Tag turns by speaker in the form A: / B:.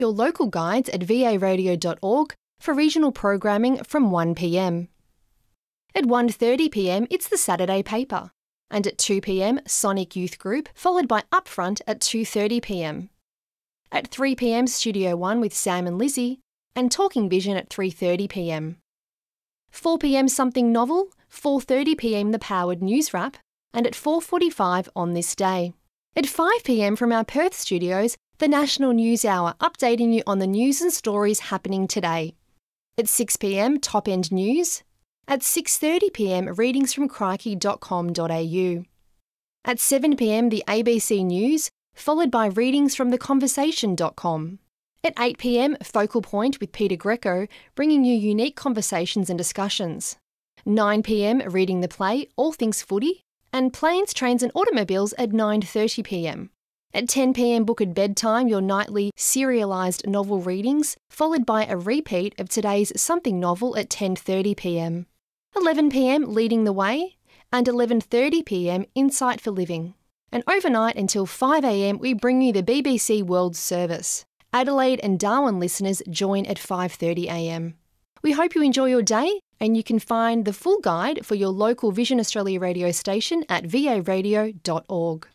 A: your local guides at varadio.org for regional programming from 1 p.m. At 1:30 p.m, it's the Saturday paper. And at 2 p.m, Sonic Youth Group, followed by Upfront at 2:30 p.m. At 3 p.m, Studio One with Sam and Lizzie, and Talking Vision at 3:30 p.m. 4 p.m, Something Novel, 4:30 p.m, the Powered News Wrap, and at 4:45 On This Day. At 5 p.m, from our Perth studios, the National News Hour, updating you on the news and stories happening today. At 6 p.m, Top End News. At 6:30 p.m, readings from crikey.com.au. At 7 p.m, the ABC News, followed by readings from theconversation.com. At 8 p.m, Focal Point with Peter Greco, bringing you unique conversations and discussions. 9 p.m, Reading the Play, all things footy, and Planes, Trains and Automobiles at 9:30 p.m. At 10 p.m, Book at Bedtime, your nightly serialised novel readings, followed by a repeat of today's Something Novel at 10:30 p.m. 11 p.m, Leading the Way, and 11:30 p.m, Insight for Living. And overnight until 5 a.m, we bring you the BBC World Service. Adelaide and Darwin listeners join at 5:30 a.m. We hope you enjoy your day, and you can find the full guide for your local Vision Australia radio station at varadio.org.